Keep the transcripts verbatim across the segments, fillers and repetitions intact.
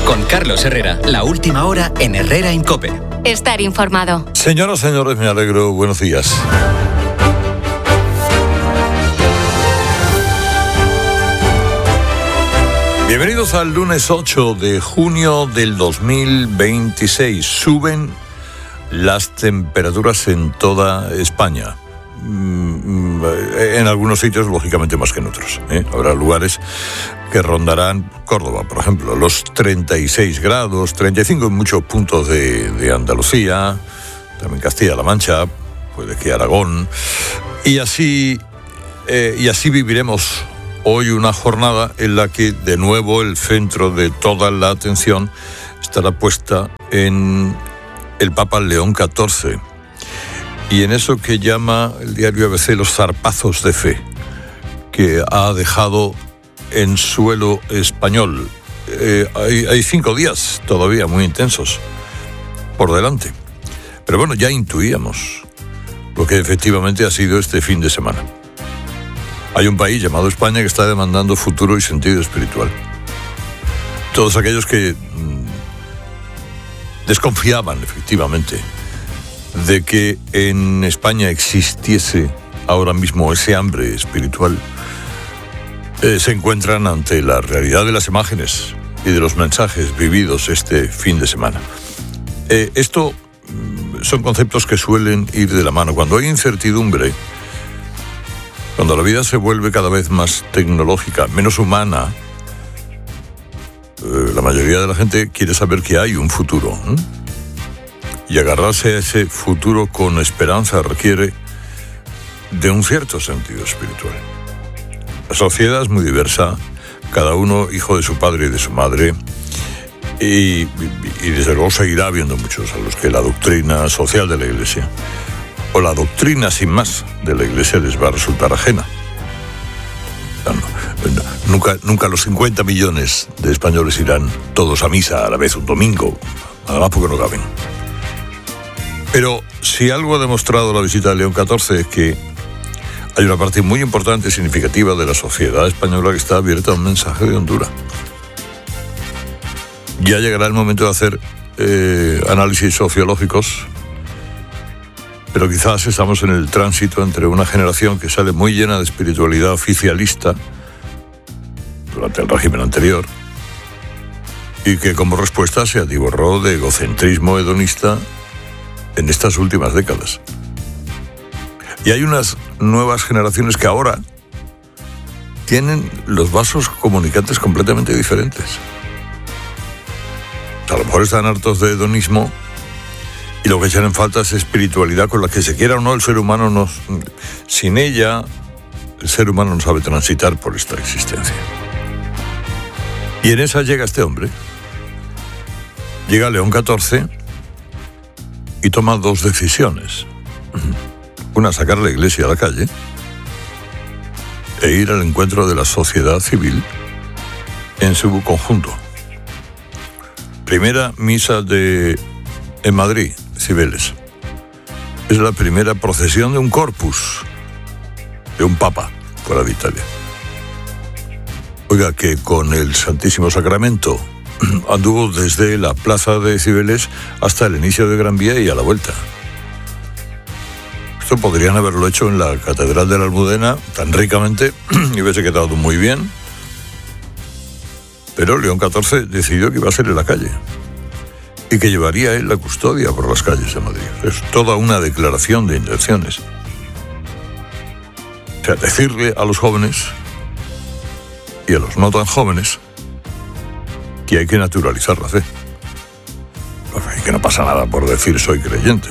Con Carlos Herrera, la última hora en Herrera en COPE. Estar informado. Señoras, señores, me alegro. Buenos días. Bienvenidos al lunes ocho de junio del dos mil veintiséis. Suben las temperaturas en toda España. En algunos sitios, lógicamente, más que en otros, ¿eh? Habrá lugares que rondarán, Córdoba, por ejemplo, los treinta y seis grados, treinta y cinco en muchos puntos de, de Andalucía, también Castilla-La Mancha, puede que Aragón, y así, eh, y así viviremos hoy una jornada en la que, de nuevo, el centro de toda la atención estará puesta en el Papa León catorce. Y en eso que llama el diario A B C los zarpazos de fe que ha dejado en suelo español. Eh, hay, hay cinco días todavía muy intensos por delante. Pero bueno, ya intuíamos lo que efectivamente ha sido este fin de semana. Hay un país llamado España que está demandando futuro y sentido espiritual. Todos aquellos que mmm, desconfiaban efectivamente de que en España existiese ahora mismo ese hambre espiritual, eh, se encuentran ante la realidad de las imágenes y de los mensajes vividos este fin de semana. Eh, esto mm, son conceptos que suelen ir de la mano. Cuando hay incertidumbre, cuando la vida se vuelve cada vez más tecnológica, menos humana, eh, la mayoría de la gente quiere saber que hay un futuro, ¿eh? Y agarrarse a ese futuro con esperanza requiere de un cierto sentido espiritual. La sociedad es muy diversa, cada uno hijo de su padre y de su madre, y, y, y desde luego seguirá habiendo muchos a los que la doctrina social de la Iglesia, o la doctrina sin más de la Iglesia, les va a resultar ajena. No, nunca, nunca los cincuenta millones de españoles irán todos a misa a la vez un domingo, además porque no caben. Pero si algo ha demostrado la visita de León catorce es que hay una parte muy importante y significativa de la sociedad española que está abierta a un mensaje de hondura. Ya llegará el momento de hacer eh, análisis sociológicos, pero quizás estamos en el tránsito entre una generación que sale muy llena de espiritualidad oficialista durante el régimen anterior y que como respuesta se atiborró de egocentrismo hedonista en estas últimas décadas. Y hay unas nuevas generaciones que ahora tienen los vasos comunicantes completamente diferentes. A lo mejor están hartos de hedonismo y lo que echan en falta es espiritualidad con la que, se quiera o no, el ser humano no, sin ella, el ser humano no sabe transitar por esta existencia. Y en esa llega este hombre. Llega León catorce y toma dos decisiones. Una, sacar la Iglesia a la calle e ir al encuentro de la sociedad civil en su conjunto. Primera misa de en Madrid, Cibeles. Es la primera procesión de un corpus, de un papa fuera de Italia. Oiga, que con el Santísimo Sacramento anduvo desde la plaza de Cibeles hasta el inicio de Gran Vía y a la vuelta. Esto podrían haberlo hecho en la Catedral de la Almudena tan ricamente y hubiese quedado muy bien, pero León catorce decidió que iba a ser en la calle y que llevaría él la custodia por las calles de Madrid. Es toda una declaración de intenciones. O sea, decirle a los jóvenes y a los no tan jóvenes que hay que naturalizar la fe. Y que no pasa nada por decir soy creyente.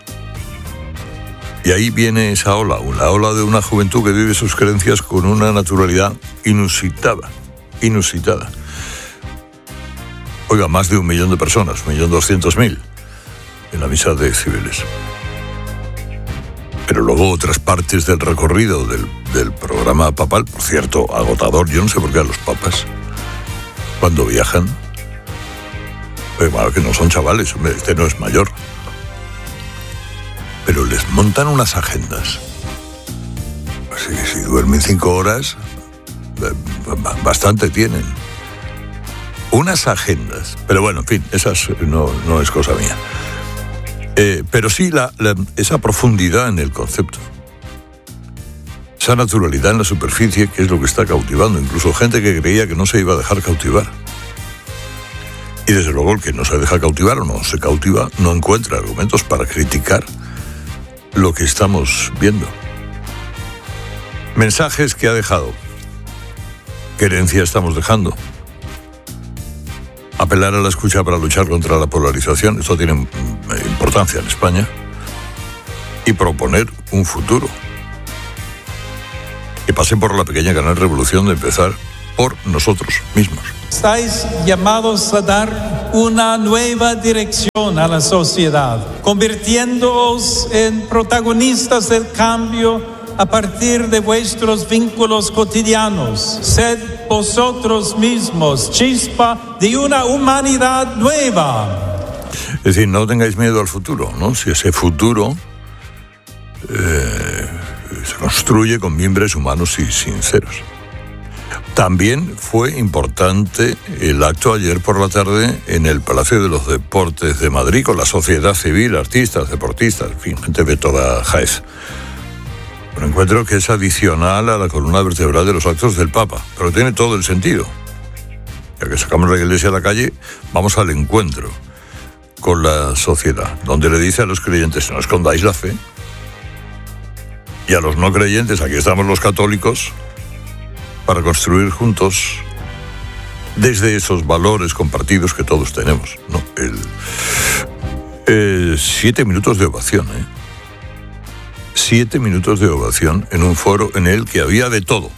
Y ahí viene esa ola, la ola de una juventud que vive sus creencias con una naturalidad inusitada, inusitada. Oiga, más de un millón de personas, un millón doscientos mil, en la misa de Cibeles. Pero luego otras partes del recorrido del, del programa papal, por cierto, agotador, yo no sé por qué a los papas, cuando viajan, pues bueno, que no son chavales, hombre, este no es mayor, pero les montan unas agendas. Así que si duermen cinco horas, bastante tienen. unas agendas. Pero bueno, en fin, esas no, no es cosa mía. Eh, pero sí la, la, esa profundidad en el concepto. Esa naturalidad en la superficie, que es lo que está cautivando. Incluso gente que creía que no se iba a dejar cautivar. Y desde luego el que no se deja cautivar o no se cautiva no encuentra argumentos para criticar lo que estamos viendo. Mensajes que ha dejado. ¿Qué herencia estamos dejando? Apelar a la escucha para luchar contra la polarización, esto tiene importancia en España. Y proponer un futuro que pase por la pequeña gran revolución de empezar por nosotros mismos. Estáis llamados a dar una nueva dirección a la sociedad, convirtiéndoos en protagonistas del cambio a partir de vuestros vínculos cotidianos. Sed vosotros mismos chispa de una humanidad nueva. Es decir, no tengáis miedo al futuro, ¿no? Si ese futuro eh, se construye con miembros humanos y sinceros. También fue importante el acto ayer por la tarde en el Palacio de los Deportes de Madrid con la sociedad civil, artistas, deportistas, en fin, gente de toda Jaez. Un encuentro que es adicional a la columna vertebral de los actos del Papa, pero tiene todo el sentido. Ya que sacamos la iglesia a la calle, vamos al encuentro con la sociedad, donde le dice a los creyentes, no escondáis la fe, y a los no creyentes, aquí estamos los católicos, para construir juntos desde esos valores compartidos que todos tenemos, ¿no? El, eh, siete minutos de ovación, ¿eh? Siete minutos de ovación en un foro en el que había de todo.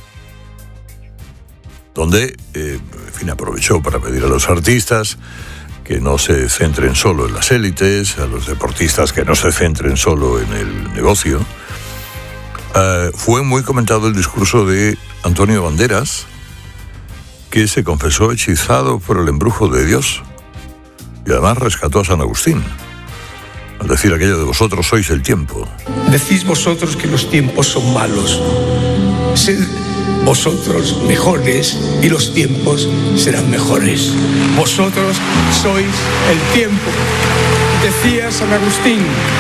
Donde, eh, en fin, aprovechó para pedir a los artistas que no se centren solo en las élites, a los deportistas que no se centren solo en el negocio. Uh, fue muy comentado el discurso de Antonio Banderas, que se confesó hechizado por el embrujo de Dios y además rescató a San Agustín, al decir aquello de vosotros sois el tiempo. Decís vosotros que los tiempos son malos. Sed vosotros mejores y los tiempos serán mejores. Vosotros sois el tiempo, decía San Agustín.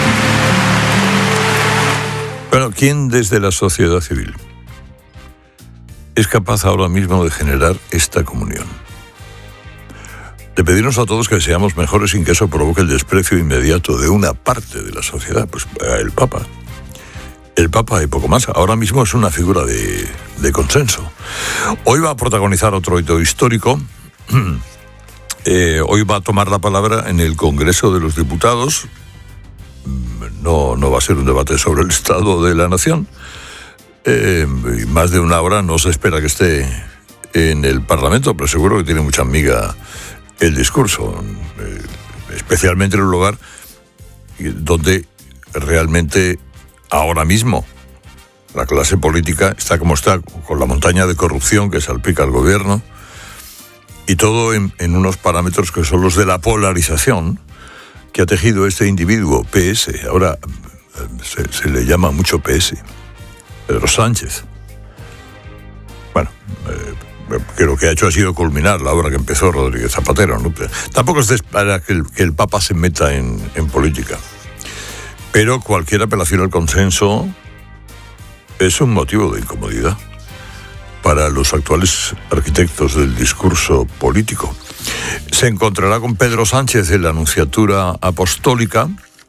Bueno, ¿quién desde la sociedad civil es capaz ahora mismo de generar esta comunión? De pedirnos a todos que seamos mejores sin que eso provoque el desprecio inmediato de una parte de la sociedad. Pues el Papa. El Papa y poco más. Ahora mismo es una figura de, de consenso. Hoy va a protagonizar otro hito histórico. Eh, hoy va a tomar la palabra en el Congreso de los Diputados. No, no va a ser un debate sobre el estado de la nación. Eh, más de una hora no se espera que esté en el Parlamento, pero seguro que tiene mucha amiga el discurso, eh, especialmente en un lugar donde realmente ahora mismo la clase política está como está, con la montaña de corrupción que salpica al gobierno, y todo en, en unos parámetros que son los de la polarización que ha tejido este individuo, P S, ahora se, se le llama mucho P S, Pedro Sánchez. Bueno, eh, que lo que ha hecho ha sido culminar la obra que empezó Rodríguez Zapatero, ¿no? Tampoco es de esperar que el, que el Papa se meta en, en política, pero cualquier apelación al consenso es un motivo de incomodidad para los actuales arquitectos del discurso político. Se encontrará con Pedro Sánchez en la Anunciatura Apostólica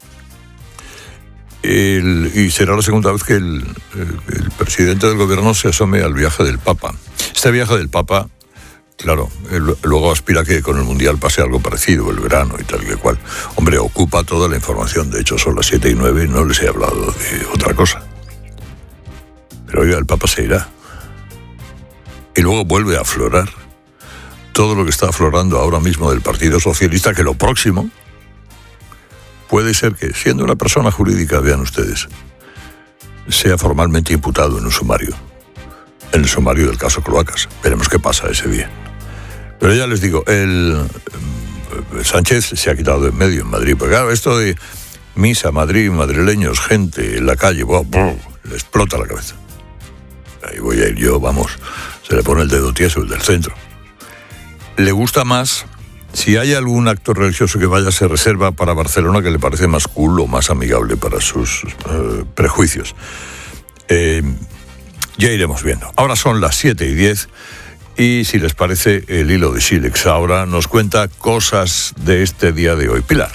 el, y será la segunda vez que el, el, el presidente del gobierno se asome al viaje del Papa. Este viaje del Papa, claro, él, luego aspira a que con el Mundial pase algo parecido, el verano y tal y cual. Hombre, ocupa toda la información, de hecho son las siete y nueve y no les he hablado de otra cosa. Pero oiga, el Papa se irá. Y luego vuelve a aflorar todo lo que está aflorando ahora mismo del Partido Socialista, que lo próximo puede ser que, siendo una persona jurídica, vean ustedes, sea formalmente imputado en un sumario, en el sumario del caso Cloacas. Veremos qué pasa ese día. Pero ya les digo, el, el Sánchez se ha quitado de en medio en Madrid, porque claro, esto de misa, Madrid, madrileños, gente en la calle, wow, wow, le explota la cabeza. Ahí voy a ir yo, vamos, se le pone el dedo tieso, el del centro. le gusta más, si hay algún acto religioso que vaya, se reserva para Barcelona, que le parece más cool o más amigable para sus eh, prejuicios. Eh, ya iremos viendo. Ahora son las siete y diez y, si les parece, el hilo de Sílex ahora nos cuenta cosas de este día de hoy. Pilar.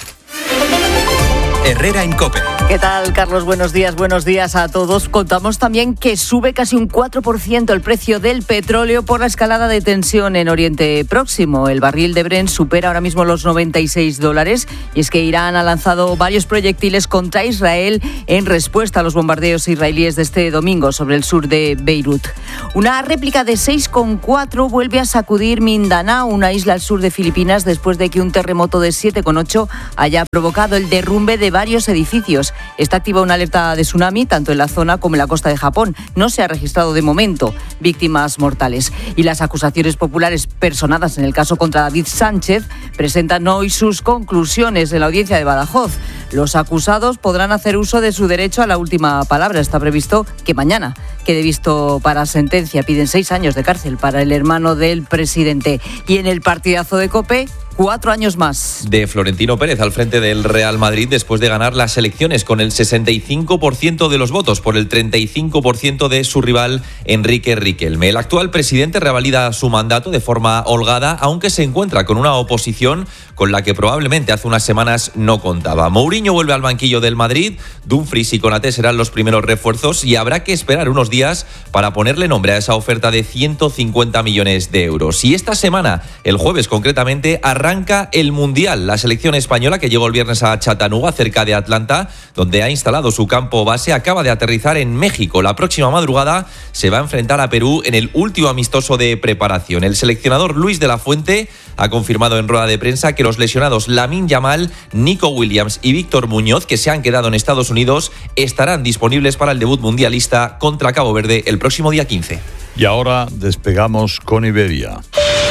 Herrera en COPE. ¿Qué tal, Carlos? Buenos días, buenos días a todos. Contamos también que sube casi un cuatro por ciento el precio del petróleo por la escalada de tensión en Oriente Próximo. El barril de Brent supera ahora mismo los noventa y seis dólares y es que Irán ha lanzado varios proyectiles contra Israel en respuesta a los bombardeos israelíes de este domingo sobre el sur de Beirut. Una réplica de seis coma cuatro vuelve a sacudir Mindanao, una isla al sur de Filipinas, después de que un terremoto de siete coma ocho haya provocado el derrumbe de varios edificios. Está activa una alerta de tsunami tanto en la zona como en la costa de Japón. No se ha registrado de momento víctimas mortales. Y las acusaciones populares personadas en el caso contra David Sánchez presentan hoy sus conclusiones en la audiencia de Badajoz. Los acusados podrán hacer uso de su derecho a la última palabra. Está previsto que mañana quede visto para sentencia. Piden seis años de cárcel para el hermano del presidente. Y en el partidazo de COPE, cuatro años más. De Florentino Pérez al frente del Real Madrid después de ganar las elecciones con el sesenta y cinco por ciento de los votos por el treinta y cinco por ciento de su rival Enrique Riquelme. El actual presidente revalida su mandato de forma holgada, aunque se encuentra con una oposición con la que probablemente hace unas semanas no contaba. Mourinho vuelve al banquillo del Madrid, Dumfries y Konaté serán los primeros refuerzos y habrá que esperar unos días para ponerle nombre a esa oferta de ciento cincuenta millones de euros. Y esta semana, el jueves concretamente, arranca Arranca el Mundial. La selección española, que llegó el viernes a Chattanooga, cerca de Atlanta, donde ha instalado su campo base, acaba de aterrizar en México. La próxima madrugada se va a enfrentar a Perú en el último amistoso de preparación. El seleccionador Luis de la Fuente ha confirmado en rueda de prensa que los lesionados Lamine Yamal, Nico Williams y Víctor Muñoz, que se han quedado en Estados Unidos, estarán disponibles para el debut mundialista contra Cabo Verde el próximo día quince. Y ahora despegamos con Iberia.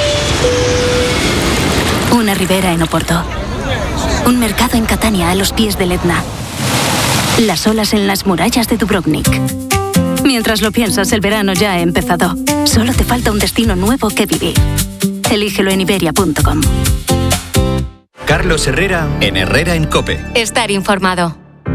Una ribera en Oporto. Un mercado en Catania a los pies del Etna. Las olas en las murallas de Dubrovnik. Mientras lo piensas, el verano ya ha empezado. Solo te falta un destino nuevo que vivir. Elígelo en iberia punto com. Carlos Herrera en Herrera en COPE. Estar informado.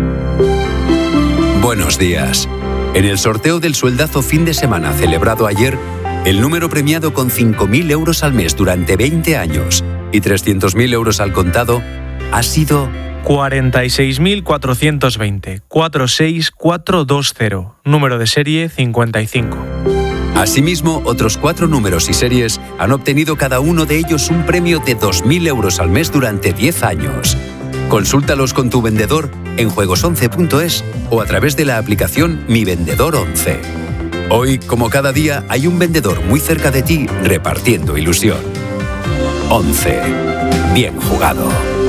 Buenos días. En el sorteo del sueldazo fin de semana celebrado ayer, el número premiado con cinco mil euros al mes durante veinte años y trescientos mil euros al contado ha sido cuarenta y seis mil cuatrocientos veinte, cuatro seis cuatro dos cero, número de serie cincuenta y cinco. Asimismo, otros cuatro números y series han obtenido cada uno de ellos un premio de dos mil euros al mes durante diez años. Consúltalos con tu vendedor en juegos once punto es o a través de la aplicación Mi Vendedor once. Hoy, como cada día, hay un vendedor muy cerca de ti repartiendo ilusión. once. Bien jugado.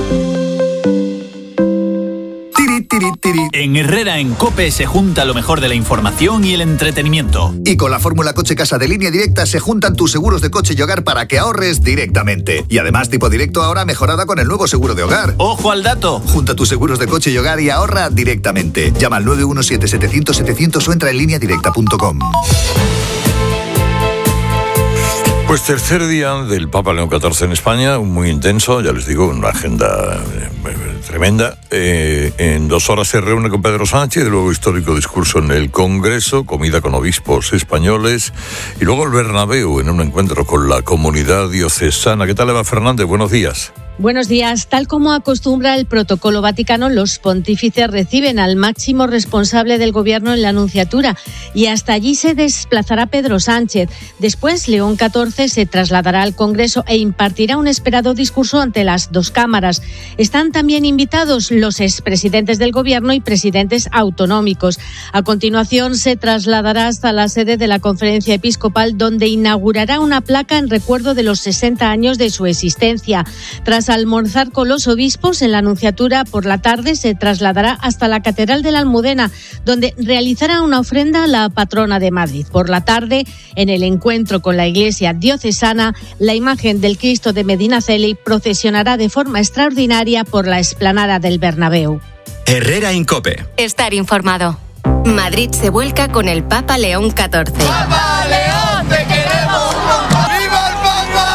En Herrera en COPE se junta lo mejor de la información y el entretenimiento. Y con la fórmula Coche Casa de Línea Directa se juntan tus seguros de coche y hogar para que ahorres directamente. Y además Tipo Directo ahora mejorada con el nuevo seguro de hogar. ¡Ojo al dato! Junta tus seguros de coche y hogar y ahorra directamente. Llama al nueve uno siete, setecientos, setecientos o entra en línea directa punto com. Pues tercer día del Papa León catorce en España, muy intenso, ya les digo, una agenda eh, tremenda. Eh, en dos horas se reúne con Pedro Sánchez, luego histórico discurso en el Congreso, comida con obispos españoles y luego el Bernabéu en un encuentro con la comunidad diocesana. ¿Qué tal, Eva Fernández? Buenos días. Buenos días. Tal como acostumbra el protocolo vaticano, los pontífices reciben al máximo responsable del gobierno en la Nunciatura y hasta allí se desplazará Pedro Sánchez. Después, León catorce se trasladará al Congreso e impartirá un esperado discurso ante las dos cámaras. Están también invitados los expresidentes del gobierno y presidentes autonómicos. A continuación, se trasladará hasta la sede de la Conferencia Episcopal, donde inaugurará una placa en recuerdo de los sesenta años de su existencia. Tras almorzar con los obispos en la Nunciatura por la tarde, se trasladará hasta la Catedral de la Almudena, donde realizará una ofrenda a la patrona de Madrid. Por la tarde, en el encuentro con la Iglesia diocesana, la imagen del Cristo de Medinaceli procesionará de forma extraordinaria por la explanada del Bernabéu. Herrera en COPE. Estar informado. Madrid se vuelca con el Papa León catorce. ¡Papa León, te queremos! ¡Viva el Papa! Y en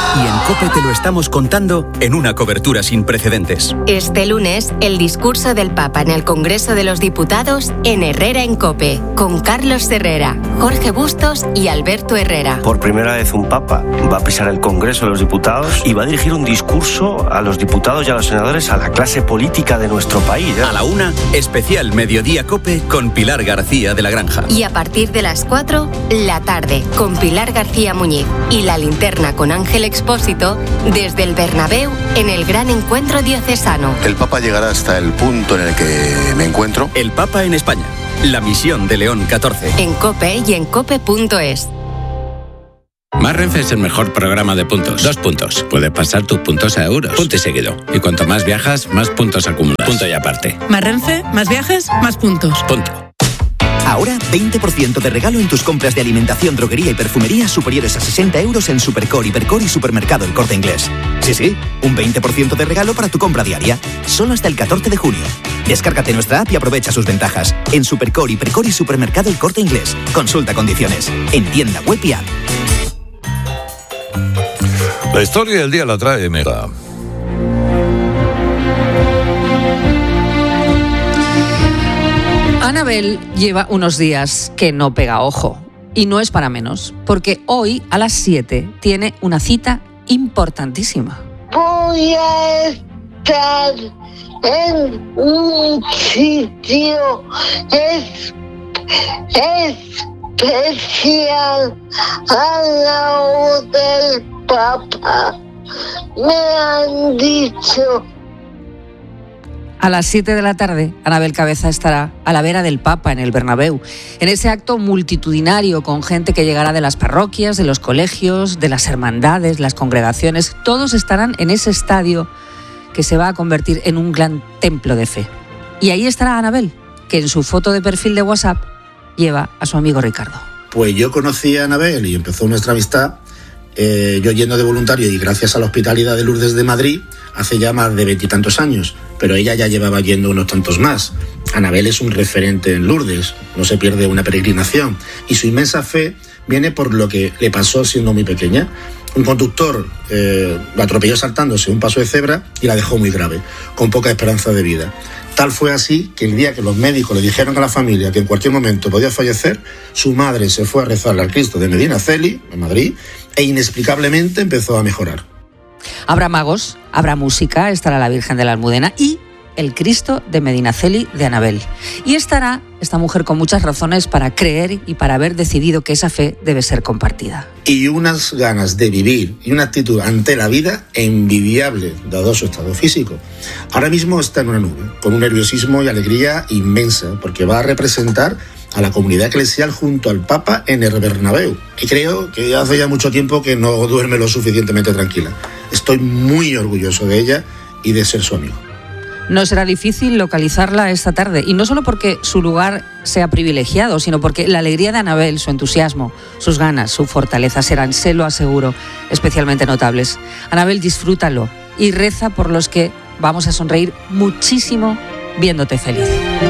COPE te lo estamos contando en una cobertura sin precedentes. Este lunes, el discurso del Papa en el Congreso de los Diputados en Herrera en COPE, con Carlos Herrera, Jorge Bustos y Alberto Herrera. Por primera vez un Papa va a pisar el Congreso de los Diputados y va a dirigir un discurso a los diputados y a los senadores, a la clase política de nuestro país. ¿eh? A la una, especial Mediodía COPE con Pilar García de la Granja. Y a partir de las cuatro, La Tarde, con Pilar García Muñiz y La Linterna con Ángel Expósito desde el Bernabéu en el gran encuentro diocesano. El Papa llegará hasta el punto en el que me encuentro. El Papa en España. La misión de León catorce. En COPE y en cope punto es. Más Renfe es el mejor programa de puntos. Dos puntos. Puedes pasar tus puntos a euros. Punto y seguido. Y cuanto más viajas, más puntos acumulas. Punto y aparte. Más Renfe, más viajes, más puntos. Punto. Ahora, veinte por ciento de regalo en tus compras de alimentación, droguería y perfumería superiores a sesenta euros en Supercore, Hipercore y Supermercado El Corte Inglés. Sí, sí, un veinte por ciento de regalo para tu compra diaria. Solo hasta el catorce de junio. Descárgate nuestra app y aprovecha sus ventajas. En Supercore, Hipercore y Supermercado El Corte Inglés. Consulta condiciones. En tienda web y app. La historia del día la trae Mega. Anabel lleva unos días que no pega ojo. Y no es para menos, porque hoy a las siete tiene una cita importantísima. Voy a estar en un sitio es, especial al lado del Papa. Me han dicho. A las siete de la tarde, Anabel Cabeza estará a la vera del Papa en el Bernabéu, en ese acto multitudinario con gente que llegará de las parroquias, de los colegios, de las hermandades, las congregaciones. Todos estarán en ese estadio que se va a convertir en un gran templo de fe. Y ahí estará Anabel, que en su foto de perfil de WhatsApp lleva a su amigo Ricardo. Pues yo conocí a Anabel y empezó nuestra amistad, eh, yo yendo de voluntario y gracias a la Hospitalidad de Lourdes de Madrid, hace ya más de veintitantos años, pero ella ya llevaba yendo unos tantos más. Anabel es un referente en Lourdes, no se pierde una peregrinación, y su inmensa fe viene por lo que le pasó siendo muy pequeña. Un conductor eh, la atropelló saltándose un paso de cebra y la dejó muy grave, con poca esperanza de vida. Tal fue así que el día que los médicos le dijeron a la familia que en cualquier momento podía fallecer, su madre se fue a rezarle al Cristo de Medinaceli, en Madrid, e inexplicablemente empezó a mejorar. Habrá magos, habrá música, estará la Virgen de la Almudena y el Cristo de Medinaceli de Anabel. Y estará esta mujer con muchas razones para creer y para haber decidido que esa fe debe ser compartida. Y unas ganas de vivir y una actitud ante la vida envidiable, dado su estado físico. Ahora mismo está en una nube, con un nerviosismo y alegría inmensa, porque va a representar a la comunidad eclesial junto al Papa en el Bernabéu. Y creo que hace ya mucho tiempo que no duerme lo suficientemente tranquila. Estoy muy orgulloso de ella y de ser su amigo. No será difícil localizarla esta tarde, y no solo porque su lugar sea privilegiado, sino porque la alegría de Anabel, su entusiasmo, sus ganas, su fortaleza serán, se lo aseguro, especialmente notables. Anabel, disfrútalo y reza por los que vamos a sonreír muchísimo viéndote feliz.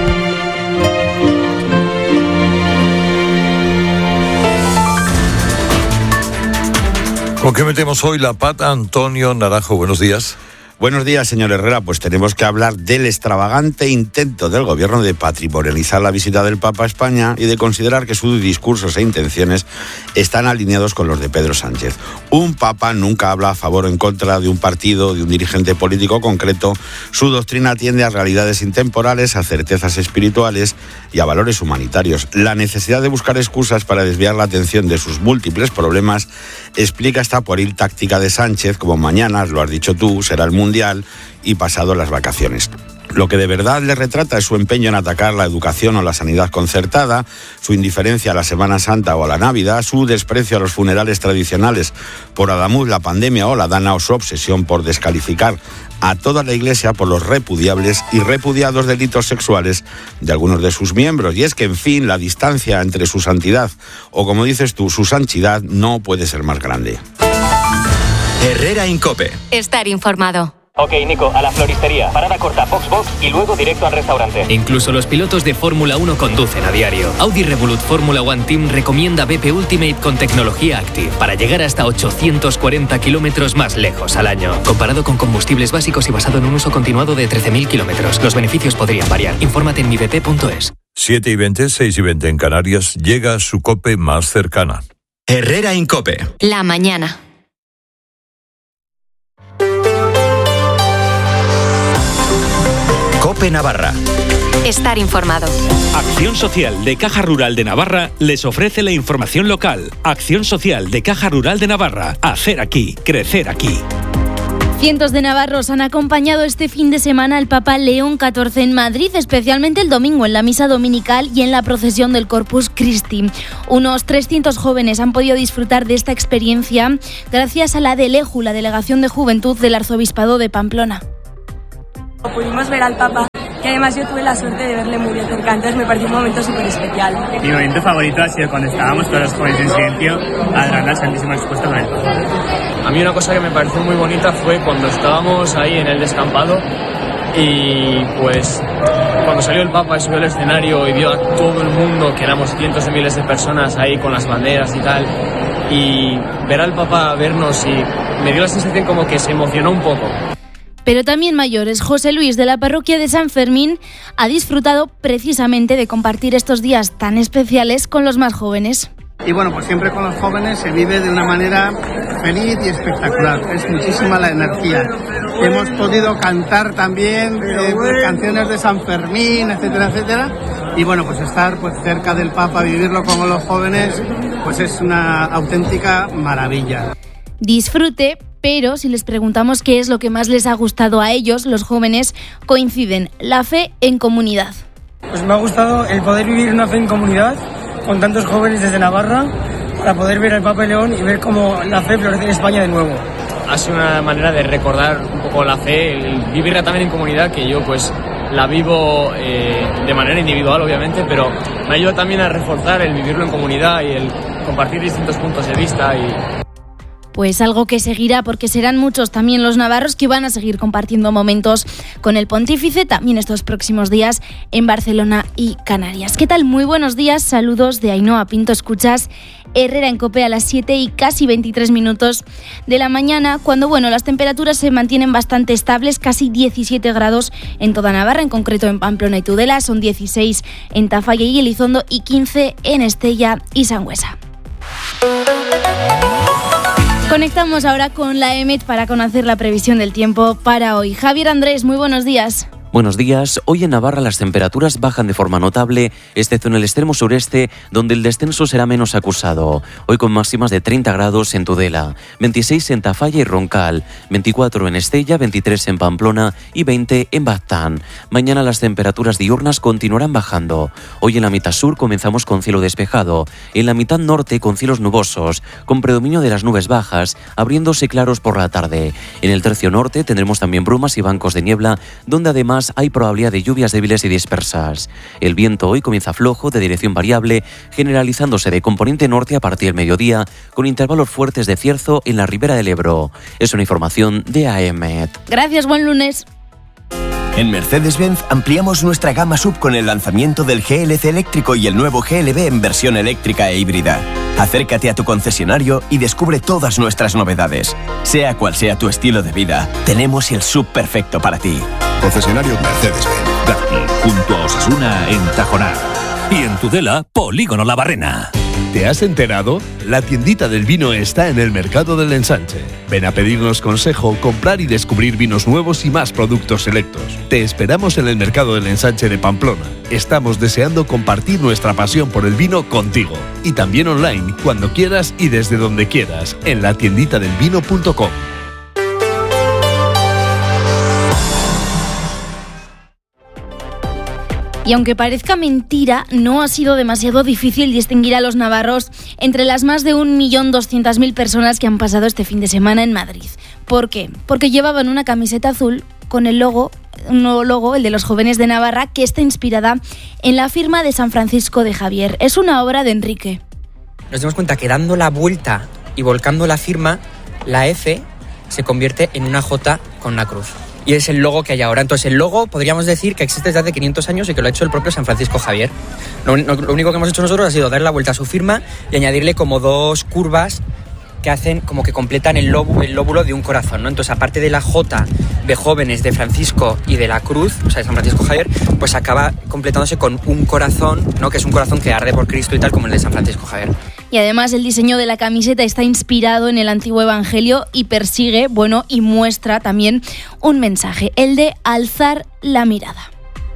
¿Con qué metemos hoy la pata? Antonio Naranjo, buenos días. Buenos días, señor Herrera. Pues tenemos que hablar del extravagante intento del gobierno de patrimonializar la visita del Papa a España y de considerar que sus discursos e intenciones están alineados con los de Pedro Sánchez. Un Papa nunca habla a favor o en contra de un partido, de un dirigente político concreto. Su doctrina tiende a realidades intemporales, a certezas espirituales y a valores humanitarios. La necesidad de buscar excusas para desviar la atención de sus múltiples problemas explica esta pueril táctica de Sánchez, como mañana, lo has dicho tú, será el mundo mundial y pasado las vacaciones. Lo que de verdad le retrata es su empeño en atacar la educación o la sanidad concertada, su indiferencia a la Semana Santa o a la Navidad, su desprecio a los funerales tradicionales por Adamuz, la pandemia o la Dana, o su obsesión por descalificar a toda la Iglesia por los repudiables y repudiados delitos sexuales de algunos de sus miembros. Y es que, en fin, la distancia entre su santidad o, como dices tú, su sanchidad no puede ser más grande. Herrera en COPE. Estar informado. Ok, Nico, a la floristería. Parada corta, box box y luego directo al restaurante. Incluso los pilotos de Fórmula uno conducen a diario. Audi Revolut Fórmula One Team recomienda B P Ultimate con tecnología Active para llegar hasta ochocientos cuarenta kilómetros más lejos al año. Comparado con combustibles básicos y basado en un uso continuado de trece mil kilómetros. Los beneficios podrían variar. Infórmate en mi b p punto es. siete y veinte, seis y veinte en Canarias. Llega su COPE más cercana. Herrera Incope. La mañana. COPE Navarra. Estar informado. Acción Social de Caja Rural de Navarra les ofrece la información local. Acción Social de Caja Rural de Navarra. Hacer aquí, crecer aquí. Cientos de navarros han acompañado este fin de semana al Papa León catorce en Madrid, especialmente el domingo en la misa dominical y en la procesión del Corpus Christi. Unos trescientos jóvenes han podido disfrutar de esta experiencia gracias a la DELEJU, la Delegación de Juventud del Arzobispado de Pamplona. Pudimos ver al Papa, que además yo tuve la suerte de verle muy de cerca, entonces me pareció un momento súper especial. Mi momento favorito ha sido cuando estábamos todos los jóvenes en silencio adorando al Santísimo Expuesto con el Papa. A mí una cosa que me pareció muy bonita fue cuando estábamos ahí en el descampado y pues cuando salió el Papa y subió al escenario y vio a todo el mundo, que éramos cientos de miles de personas ahí con las banderas y tal, y ver al Papa vernos y me dio la sensación como que se emocionó un poco. Pero también mayores. José Luis, de la parroquia de San Fermín, ha disfrutado precisamente de compartir estos días tan especiales con los más jóvenes. Y bueno, pues siempre con los jóvenes se vive de una manera feliz y espectacular. Es muchísima la energía. Hemos podido cantar también eh, canciones de San Fermín, etcétera, etcétera. Y bueno, pues estar pues cerca del Papa, vivirlo con los jóvenes, pues es una auténtica maravilla. Disfrute. Pero si les preguntamos qué es lo que más les ha gustado a ellos, los jóvenes coinciden: la fe en comunidad. Pues me ha gustado el poder vivir una fe en comunidad con tantos jóvenes desde Navarra para poder ver al Papa León y ver cómo la fe florece en España de nuevo. Ha sido una manera de recordar un poco la fe, el vivirla también en comunidad, que yo pues la vivo eh, de manera individual obviamente, pero me ayuda también a reforzar el vivirlo en comunidad y el compartir distintos puntos de vista y... Pues algo que seguirá, porque serán muchos también los navarros que van a seguir compartiendo momentos con el pontífice también estos próximos días en Barcelona y Canarias. ¿Qué tal? Muy buenos días, saludos de Ainhoa Pinto. Escuchas Herrera Incope a las siete y casi veintitrés minutos de la mañana, cuando bueno, las temperaturas se mantienen bastante estables, casi diecisiete grados en toda Navarra, en concreto en Pamplona y Tudela, son dieciséis en Tafalla y Elizondo y quince en Estella y Sangüesa. Conectamos ahora con la E M E T para conocer la previsión del tiempo para hoy. Javier Andrés, muy buenos días. Buenos días. Hoy en Navarra las temperaturas bajan de forma notable, excepto en el extremo sureste, donde el descenso será menos acusado. Hoy con máximas de treinta grados en Tudela, veintiséis en Tafalla y Roncal, veinticuatro en Estella, veintitrés en Pamplona y veinte en Baztán. Mañana las temperaturas diurnas continuarán bajando. Hoy en la mitad sur comenzamos con cielo despejado, en la mitad norte con cielos nubosos, con predominio de las nubes bajas, abriéndose claros por la tarde. En el tercio norte tendremos también brumas y bancos de niebla, donde además hay probabilidad de lluvias débiles y dispersas. El viento hoy comienza flojo, de dirección variable, generalizándose de componente norte a partir del mediodía, con intervalos fuertes de cierzo en la ribera del Ebro. Es una información de A E M E T. Gracias, buen lunes. En Mercedes-Benz ampliamos nuestra gama sub con el lanzamiento del G L C eléctrico y el nuevo G L B en versión eléctrica e híbrida. Acércate a tu concesionario y descubre todas nuestras novedades. Sea cual sea tu estilo de vida, tenemos el sub perfecto para ti. Concesionario Mercedes-Benz. Darty, junto a Osasuna en Tajonar. Y en Tudela, Polígono La Barrena. ¿Te has enterado? La tiendita del vino está en el Mercado del Ensanche. Ven a pedirnos consejo, comprar y descubrir vinos nuevos y más productos selectos. Te esperamos en el Mercado del Ensanche de Pamplona. Estamos deseando compartir nuestra pasión por el vino contigo. Y también online, cuando quieras y desde donde quieras, en la tiendita del vino punto com. Y aunque parezca mentira, no ha sido demasiado difícil distinguir a los navarros entre las más de un millón doscientas mil personas que han pasado este fin de semana en Madrid. ¿Por qué? Porque llevaban una camiseta azul con el logo, un nuevo logo, el de los jóvenes de Navarra, que está inspirada en la firma de San Francisco de Javier. Es una obra de Enrique. Nos dimos cuenta que dando la vuelta y volcando la firma, la F se convierte en una J con una cruz. Y es el logo que hay ahora. Entonces el logo podríamos decir que existe desde hace quinientos años y que lo ha hecho el propio San Francisco Javier. Lo, lo único que hemos hecho nosotros ha sido dar la vuelta a su firma y añadirle como dos curvas que hacen como que completan el lóbulo, el lóbulo de un corazón, ¿no? Entonces, aparte de la J de jóvenes de Francisco y de la cruz, o sea, de San Francisco Javier, pues acaba completándose con un corazón, ¿no? Que es un corazón que arde por Cristo y tal, como el de San Francisco Javier. Y además el diseño de la camiseta está inspirado en el antiguo evangelio y persigue, bueno, y muestra también un mensaje, el de alzar la mirada.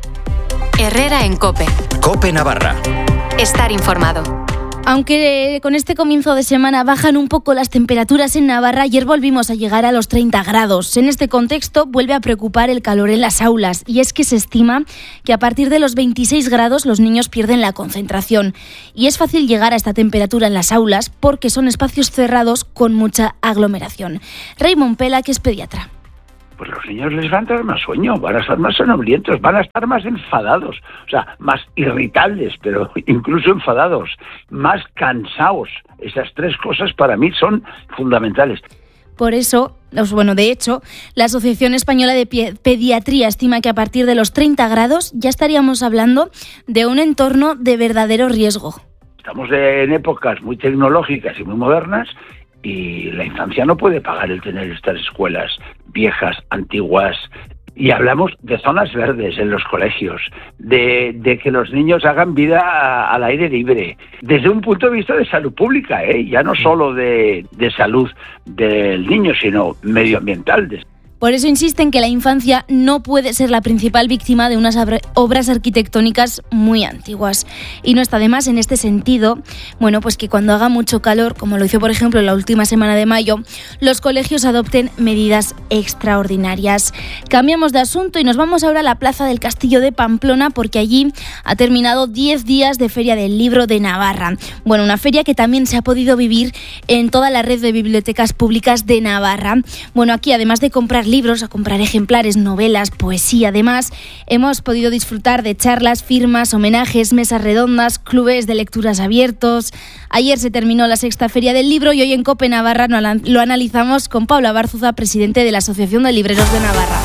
Herrera en COPE. COPE Navarra. Estar informado. Aunque con este comienzo de semana bajan un poco las temperaturas en Navarra, ayer volvimos a llegar a los treinta grados. En este contexto vuelve a preocupar el calor en las aulas y es que se estima que a partir de los veintiséis grados los niños pierden la concentración. Y es fácil llegar a esta temperatura en las aulas porque son espacios cerrados con mucha aglomeración. Raymond Pela, que es pediatra. Pues los niños les va a entrar más sueño, van a estar más somnolientos, van a estar más enfadados, o sea, más irritables, pero incluso enfadados, más cansados. Esas tres cosas para mí son fundamentales. Por eso, bueno, de hecho, la Asociación Española de Pediatría estima que a partir de los treinta grados ya estaríamos hablando de un entorno de verdadero riesgo. Estamos en épocas muy tecnológicas y muy modernas, y la infancia no puede pagar el tener estas escuelas viejas, antiguas. Y hablamos de zonas verdes en los colegios, de, de que los niños hagan vida a, al aire libre, desde un punto de vista de salud pública, ¿eh? Ya no solo de, de salud del niño, sino medioambiental. Por eso insisten que la infancia no puede ser la principal víctima de unas obras arquitectónicas muy antiguas. Y no está de más en este sentido, bueno, pues que cuando haga mucho calor, como lo hizo por ejemplo en la última semana de mayo, los colegios adopten medidas extraordinarias. Cambiamos de asunto y nos vamos ahora a la plaza del Castillo de Pamplona porque allí ha terminado diez días de Feria del Libro de Navarra. Bueno, una feria que también se ha podido vivir en toda la red de bibliotecas públicas de Navarra. Bueno, aquí además de comprar libros, a comprar ejemplares, novelas, poesía. Además, hemos podido disfrutar de charlas, firmas, homenajes, mesas redondas, clubes de lecturas abiertos. Ayer se terminó la sexta Feria del Libro y hoy en COPE Navarra lo analizamos con Paula Bárzuza, presidente de la Asociación de Libreros de Navarra.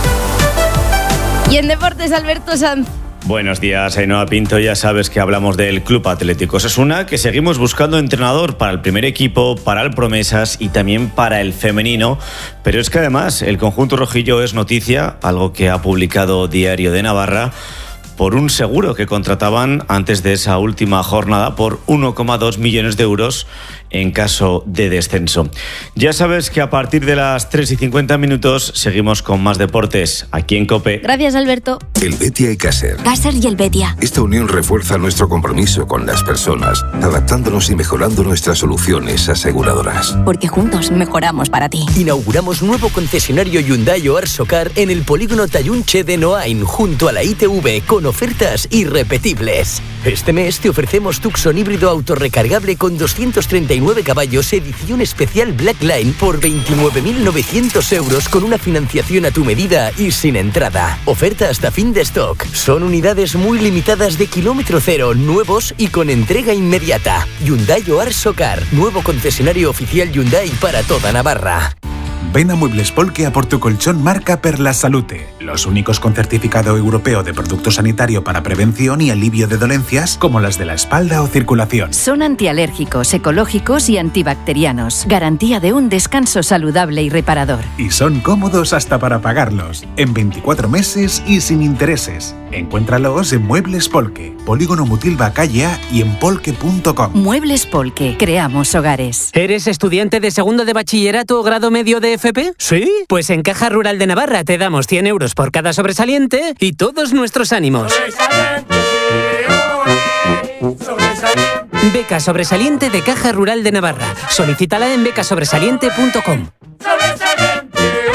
Y en deportes, Alberto Sanz. Buenos días, Ainhoa Pinto. Ya sabes que hablamos del Club Atlético Osasuna, que seguimos buscando entrenador para el primer equipo, para el Promesas y también para el femenino. Pero es que además el conjunto rojillo es noticia, algo que ha publicado Diario de Navarra, por un seguro que contrataban antes de esa última jornada por uno coma dos millones de euros en caso de descenso. Ya sabes que a partir de las tres y cincuenta minutos seguimos con más deportes aquí en COPE. Gracias, Alberto. El Betia y Caser. Caser y el Betia. Esta unión refuerza nuestro compromiso con las personas, adaptándonos y mejorando nuestras soluciones aseguradoras. Porque juntos mejoramos para ti. Inauguramos nuevo concesionario Hyundai o Arsocar en el polígono Tayunche de Noain, junto a la I T V, con ofertas irrepetibles. Este mes te ofrecemos Tucson híbrido autorrecargable con doscientos treinta y nueve caballos, edición especial Black Line por veintinueve mil novecientos euros con una financiación a tu medida y sin entrada. Oferta hasta fin de stock. Son unidades muy limitadas de kilómetro cero, nuevos y con entrega inmediata. Hyundai o Arsocar, nuevo concesionario oficial Hyundai para toda Navarra. Ven a Muebles Polke a por tu colchón marca Per la Salute, los únicos con certificado europeo de producto sanitario para prevención y alivio de dolencias como las de la espalda o circulación. Son antialérgicos, ecológicos y antibacterianos. Garantía de un descanso saludable y reparador. Y son cómodos hasta para pagarlos, en veinticuatro meses y sin intereses. Encuéntralos en Muebles Polke, Polígono Mutilva Calle A y en polke punto com. Muebles Polke, creamos hogares. ¿Eres estudiante de segundo de bachillerato o grado medio de F P? ¿Sí? Pues en Caja Rural de Navarra te damos cien euros por cada sobresaliente y todos nuestros ánimos. ¡Sobresaliente! ¡Ole! ¡Sobresaliente! Beca sobresaliente de Caja Rural de Navarra. Solicítala en beca sobresaliente punto com. ¡Sobresaliente!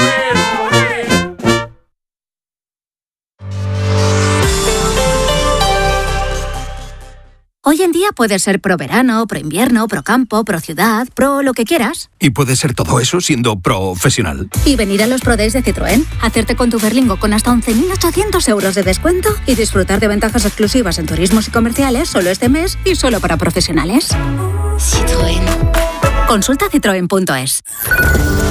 Hoy en día puedes ser pro verano, pro invierno, pro campo, pro ciudad, pro lo que quieras. Y puedes ser todo eso siendo profesional. Y venir a los Pro Days de Citroën, hacerte con tu Berlingo con hasta once mil ochocientos euros de descuento y disfrutar de ventajas exclusivas en turismos y comerciales solo este mes y solo para profesionales. Citroën. Consulta citroen punto es.